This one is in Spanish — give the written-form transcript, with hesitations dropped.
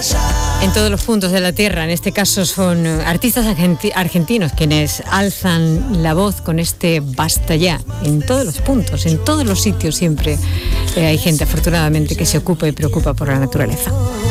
En todos los puntos de la tierra, en este caso son artistas argentinos quienes alzan la voz con este basta ya. En todos los puntos, en todos los sitios siempre hay gente afortunadamente que se ocupa y preocupa por la naturaleza.